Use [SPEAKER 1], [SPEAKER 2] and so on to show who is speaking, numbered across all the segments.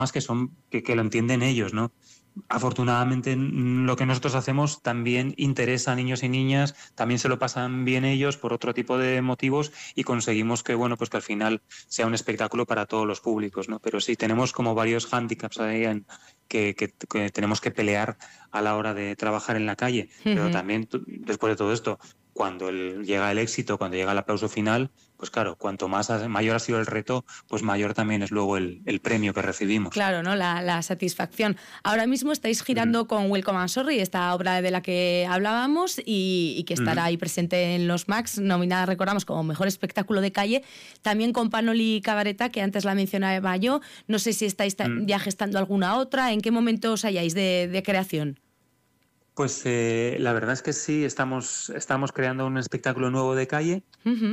[SPEAKER 1] que lo entienden ellos, ¿no? Afortunadamente lo que nosotros hacemos también interesa a niños y niñas, también se lo pasan bien ellos por otro tipo de motivos y conseguimos que, bueno, pues que al final sea un espectáculo para todos los públicos, ¿no? Pero sí, tenemos como varios hándicaps ahí que tenemos que pelear a la hora de trabajar en la calle, pero también después de todo esto, cuando llega el éxito, cuando llega el aplauso final, pues claro, cuanto mayor ha sido el reto, pues mayor también es luego el premio que recibimos.
[SPEAKER 2] Claro, ¿no? La satisfacción. Ahora mismo estáis girando con Welcome I'm Sorry, esta obra de la que hablábamos y que estará ahí presente en los Max, nominada, recordamos, como Mejor Espectáculo de Calle, también con Panoli Cabareta, que antes la mencionaba yo. No sé si estáis ya gestando alguna otra, ¿en qué momento os halláis de creación?
[SPEAKER 1] Pues la verdad es que sí, estamos creando un espectáculo nuevo de calle.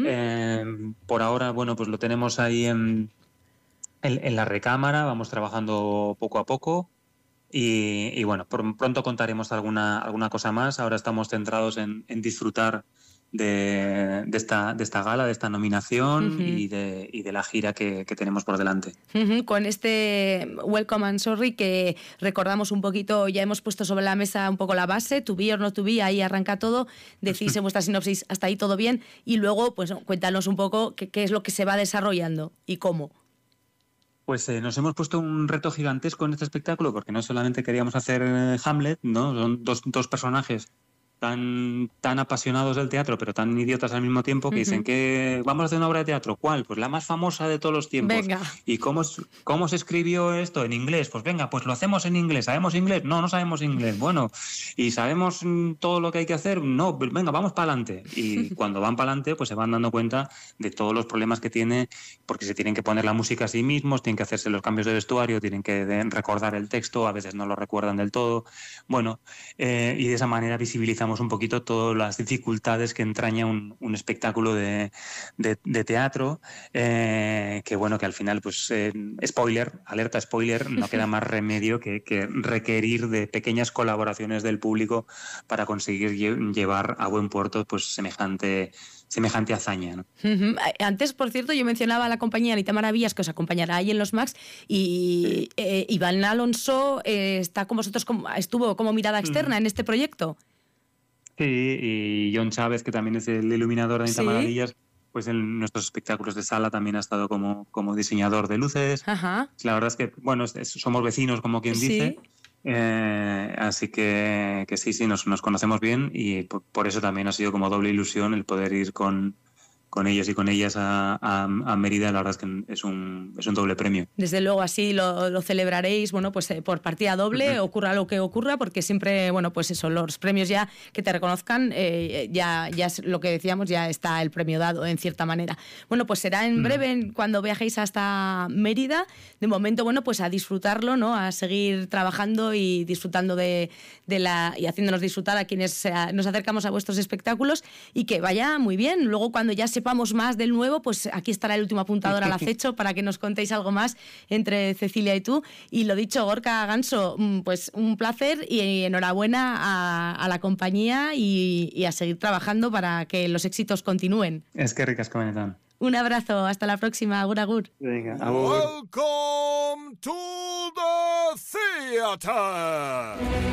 [SPEAKER 1] Por ahora, bueno, pues lo tenemos ahí en la recámara, vamos trabajando poco a poco y bueno, pronto contaremos alguna cosa más. Ahora estamos centrados en disfrutar de esta gala, de esta nominación y de la gira que tenemos por delante.
[SPEAKER 2] Con este Welcome I'm Sorry, que recordamos un poquito, ya hemos puesto sobre la mesa un poco la base, to be or not to be, ahí arranca todo, decís en vuestra sinopsis hasta ahí todo bien y luego pues cuéntanos un poco qué es lo que se va desarrollando y cómo.
[SPEAKER 1] Pues nos hemos puesto un reto gigantesco en este espectáculo porque no solamente queríamos hacer Hamlet, ¿no? Son dos personajes tan apasionados del teatro, pero tan idiotas al mismo tiempo, que dicen que vamos a hacer una obra de teatro. ¿Cuál? Pues la más famosa de todos los tiempos.
[SPEAKER 2] Venga.
[SPEAKER 1] ¿Y cómo se escribió esto? En inglés. Pues venga, pues lo hacemos en inglés. ¿Sabemos inglés? No sabemos inglés. Bueno, ¿y sabemos todo lo que hay que hacer? No, pues venga, vamos para adelante. Y cuando van para adelante, pues se van dando cuenta de todos los problemas que tiene, porque se tienen que poner la música a sí mismos, tienen que hacerse los cambios de vestuario, tienen que recordar el texto, a veces no lo recuerdan del todo. Bueno, y de esa manera visibilizamos un poquito todas las dificultades que entraña un espectáculo de teatro, que bueno, que al final, pues spoiler, alerta spoiler, no queda más remedio que requerir de pequeñas colaboraciones del público para conseguir llevar a buen puerto pues semejante hazaña, ¿no?
[SPEAKER 2] Antes, por cierto, yo mencionaba a la compañía Anita Maravillas, que os acompañará ahí en los Max, y Iván Alonso está con vosotros, estuvo como mirada externa en este proyecto.
[SPEAKER 1] Sí, y John Chávez, que también es el iluminador de Anita Maravillas, pues en nuestros espectáculos de sala también ha estado como diseñador de luces.
[SPEAKER 2] Ajá.
[SPEAKER 1] La verdad es que, bueno, somos vecinos, como quien dice. Así que sí, nos conocemos bien y por eso también ha sido como doble ilusión el poder ir con ellos y con ellas a Mérida. La verdad es que es un doble premio.
[SPEAKER 2] Desde luego, así lo celebraréis, bueno, pues por partida doble, ocurra lo que ocurra, porque siempre, bueno, pues eso, los premios ya que te reconozcan, ya es lo que decíamos, ya está el premio dado en cierta manera. Bueno, pues será en breve cuando viajéis hasta Mérida. De momento, bueno, pues a disfrutarlo, ¿no? A seguir trabajando y disfrutando y haciéndonos disfrutar a quienes nos acercamos a vuestros espectáculos y que vaya muy bien. Luego, cuando ya sepamos más del nuevo, pues aquí estará el último apuntador al acecho para que nos contéis algo más entre Cecilia y tú. Y lo dicho, Gorka Ganso, pues un placer y enhorabuena a la compañía y a seguir trabajando para que los éxitos continúen.
[SPEAKER 1] Es que ricasco, benetan.
[SPEAKER 2] Un abrazo, hasta la próxima, agur, agur.
[SPEAKER 1] Venga, agur.
[SPEAKER 3] Welcome to the theater.